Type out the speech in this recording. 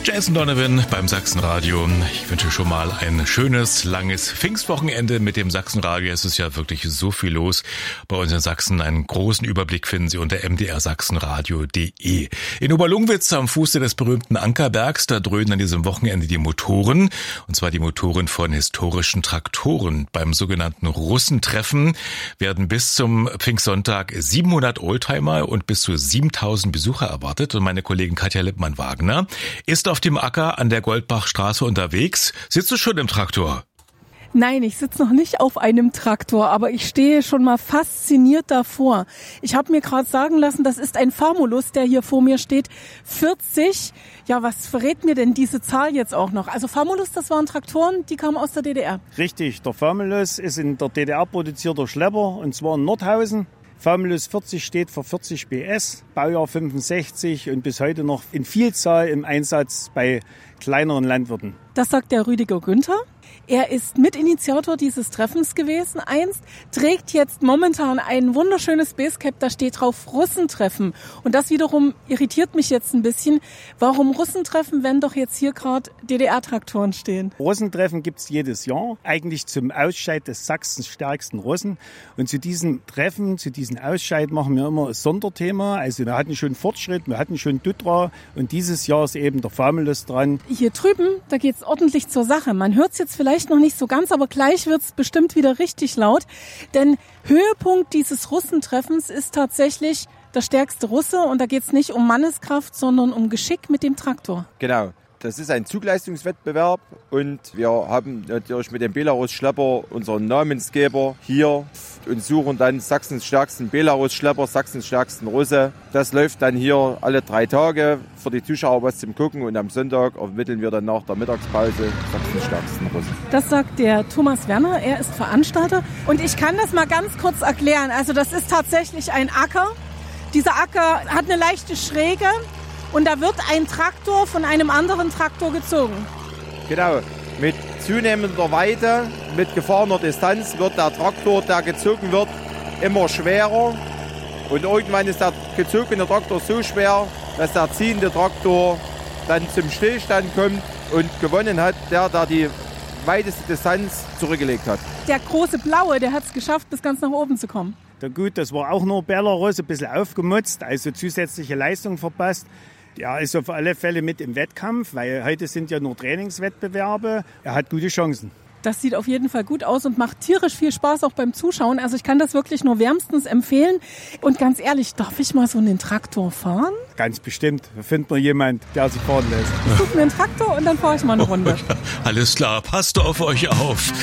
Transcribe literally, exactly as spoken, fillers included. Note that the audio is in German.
Jason Donovan beim Sachsenradio. Ich wünsche schon mal ein schönes, langes Pfingstwochenende mit dem Sachsenradio. Es ist ja wirklich so viel los bei uns in Sachsen. Einen großen Überblick finden Sie unter m d r sachsenradio punkt d e. In Oberlungwitz am Fuße des berühmten Ankerbergs, da dröhnen an diesem Wochenende die Motoren. Und zwar die Motoren von historischen Traktoren. Beim sogenannten Russentreffen werden bis zum Pfingstsonntag siebenhundert Oldtimer und bis zu siebentausend Besucher erwartet. Und meine Kollegin Katja Lippmann-Wagner ist auf dem Acker an der Goldbachstraße unterwegs. Sitzt du schon im Traktor? Nein, ich sitze noch nicht auf einem Traktor, aber ich stehe schon mal fasziniert davor. Ich habe mir gerade sagen lassen, das ist ein Famulus, der hier vor mir steht. vierzig. Ja, was verrät mir denn diese Zahl jetzt auch noch? Also Famulus, das waren Traktoren, die kamen aus der D D R. Richtig, der Famulus ist in der D D R produzierter Schlepper, und zwar in Nordhausen. Famulus vierzig steht für vierzig B S, Baujahr fünfundsechzig und bis heute noch in Vielzahl im Einsatz bei kleineren Landwirten. Das sagt der Rüdiger Günther. Er ist Mitinitiator dieses Treffens gewesen einst, trägt jetzt momentan ein wunderschönes Basecap, da steht drauf Russentreffen. Und das wiederum irritiert mich jetzt ein bisschen. Warum Russentreffen, wenn doch jetzt hier gerade D D R-Traktoren stehen? Russentreffen gibt es jedes Jahr, eigentlich zum Ausscheid des Sachsens stärksten Russen. Und zu diesem Treffen, zu diesem Ausscheid machen wir immer ein Sonderthema. Also wir hatten schon Fortschritt, wir hatten schon Dutra, und dieses Jahr ist eben der Famulus dran. Hier drüben, da geht's ordentlich zur Sache. Man hört es jetzt vielleicht noch nicht so ganz, aber gleich wird's bestimmt wieder richtig laut. Denn Höhepunkt dieses Russentreffens ist tatsächlich der stärkste Russe, und da geht's nicht um Manneskraft, sondern um Geschick mit dem Traktor. Genau. Das ist ein Zugleistungswettbewerb, und wir haben natürlich mit dem Belarus-Schlepper unseren Namensgeber hier und suchen dann Sachsens stärksten Belarus-Schlepper, Sachsens stärksten Russe. Das läuft dann hier alle drei Tage für die Zuschauer was zum Gucken, und am Sonntag ermitteln wir dann nach der Mittagspause Sachsens stärksten Russen. Das sagt der Thomas Werner, er ist Veranstalter, und ich kann das mal ganz kurz erklären. Also das ist tatsächlich ein Acker. Dieser Acker hat eine leichte Schräge. Und da wird ein Traktor von einem anderen Traktor gezogen. Genau. Mit zunehmender Weite, mit gefahrener Distanz wird der Traktor, der gezogen wird, immer schwerer. Und irgendwann ist der gezogene Traktor so schwer, dass der ziehende Traktor dann zum Stillstand kommt und gewonnen hat, der, der die weiteste Distanz zurückgelegt hat. Der große Blaue, der hat es geschafft, bis ganz nach oben zu kommen. Ja, gut, das war auch nur Belarus, ein bisschen aufgemutzt, also zusätzliche Leistung verpasst. Ja, ist auf alle Fälle mit im Wettkampf, weil heute sind ja nur Trainingswettbewerbe. Er hat gute Chancen. Das sieht auf jeden Fall gut aus und macht tierisch viel Spaß auch beim Zuschauen. Also ich kann das wirklich nur wärmstens empfehlen. Und ganz ehrlich, darf ich mal so einen Traktor fahren? Ganz bestimmt. Da findet man jemanden, der sich fahren lässt. Ich suche mir einen Traktor und dann fahre ich mal eine Runde. Alles klar, passt auf euch auf.